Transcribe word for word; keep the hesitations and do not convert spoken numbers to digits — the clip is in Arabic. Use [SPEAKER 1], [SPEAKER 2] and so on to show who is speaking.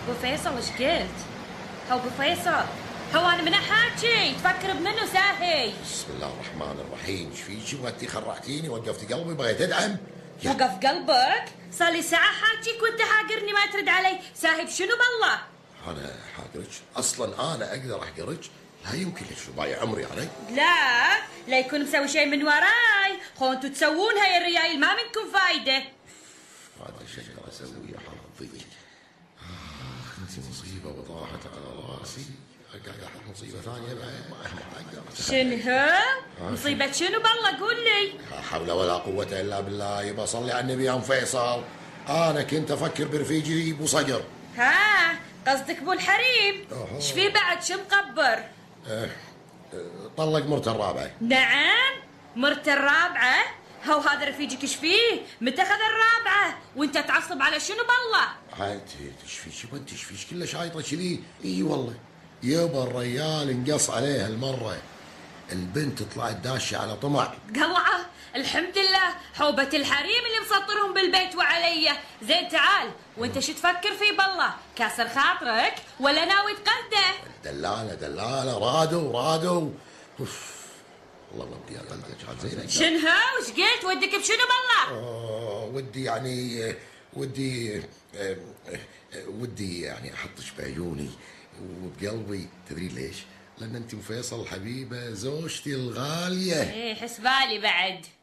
[SPEAKER 1] ابو فيصل ايش قلت؟ هو ابو فيصل، هو انا من احاكي تفكر بمنو ساهي؟
[SPEAKER 2] بسم الله الرحمن الرحيم. ايش فيك وانت خرعتيني وقفت قلبي بغيت ادعم؟
[SPEAKER 1] وقف قلبك؟ صار لي ساعه حاجيك وانت حاقرني ما ترد علي، ساهي بشنو بالله؟
[SPEAKER 2] انا حاقرك؟ اصلا انا اقدر احقرك؟ لا يمكن. ليش بايع عمري علي؟
[SPEAKER 1] لا لا يكون مسوي شيء من وراي، خو انتوا تسوون هاي الريايل ما منكم فايده.
[SPEAKER 2] هذا الشيء اقدر اسويه حظي. اخ انت مصيبه وطاحت على راسي. قاعد احط مصيبه ثانيه بعد ما اقدر.
[SPEAKER 1] شنو؟ مصيبه شنو بالله قول لي؟
[SPEAKER 2] لا حول ولا قوه الا بالله. يبا صلي على النبي يا ام فيصل. انا كنت افكر برفيجي ابو صقر.
[SPEAKER 1] ها قصدك ابو الحريم؟ ايش في بعد شو مقبر؟
[SPEAKER 2] اه طلق مرته الرابعه.
[SPEAKER 1] نعم مرته الرابعه؟ هو هذا رفيجك ايش فيه؟ متى اخذ الرابعه؟ وانت تعصب على شنو بالله؟
[SPEAKER 2] عاد ايش فيك وانت ايش فيك كله شايطه كذي؟ اي والله يبا الريال انقص عليه هالمره. البنت طلعت داشه على طمع.
[SPEAKER 1] قلعه الحمد لله، حوبة الحريم اللي مسطرهم بالبيت وعلي. زين تعال، وانت شو تفكر فيه بالله؟ كاسر خاطرك ولا ناوي تقده؟
[SPEAKER 2] دلاله دلاله رادوا رادوا. اوف والله ما بدي اقلدك عاد زين.
[SPEAKER 1] شنو وش قلت؟ ودك بشنو بالله؟
[SPEAKER 2] آه ودي يعني ودي آه ودي يعني احطش بعيوني وبقلبي. تدري ليش؟ لان انت وفيصل الحبيبه زوجتي الغاليه.
[SPEAKER 1] ايه حسبالي بعد.